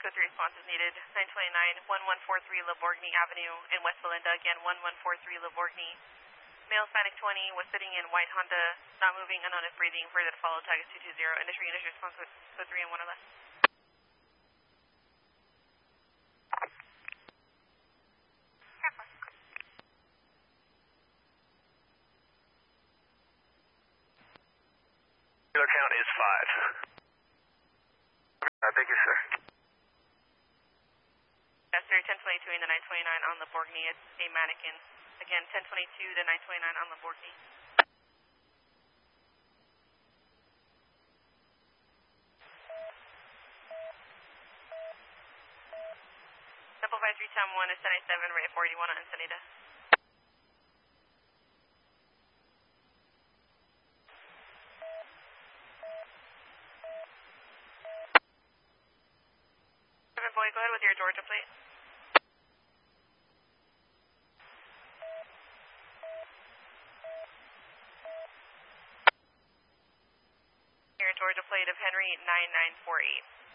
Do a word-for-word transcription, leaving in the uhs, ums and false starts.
with response is needed. nine twenty-nine, one one four three Laborgny Avenue in West Belinda. Again, one one four three Laborgny. Male Hispanic twenty was sitting in white Honda, not moving, unknown is breathing. Further to follow, tag is two two zero. Initial unit response with, with three and one or less. Kilo count is five. I beg you, sir. Yes, sir, ten twenty-two and the nine twenty-nine on Laborgny. It's a mannequin. Again, ten twenty-two to nine twenty-nine on Laborgny. Temple five three Tom one is ten eighty-seven, rate four eighty-one on Ensenada. Seven boy, go ahead with your Georgia plate. Your Georgia plate of Henry nine nine four eight.